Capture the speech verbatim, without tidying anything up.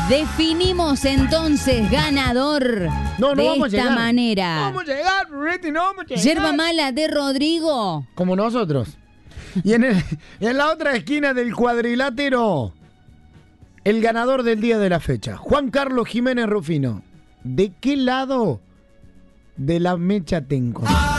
Definimos entonces ganador no, no de vamos esta a llegar. manera. No vamos a llegar, Ruretti, no vamos a llegar. Yerba mala de Rodrigo. Como nosotros. Y en, el, en la otra esquina del cuadrilátero, el ganador del día de la fecha, Juan Carlos Jiménez Rufino. ¿De qué lado de la mecha te encontrás?